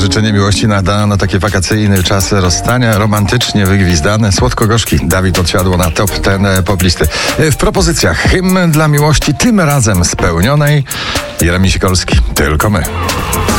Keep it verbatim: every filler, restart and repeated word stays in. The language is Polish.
życzenie miłości na, na takie wakacyjne czasy rozstania, romantycznie wygwizdane, słodko-gorzki. Dawid odsiadło na top ten poplisty. W propozycjach hymn dla miłości, tym razem spełnionej. Jeremi Sikorski, tylko my.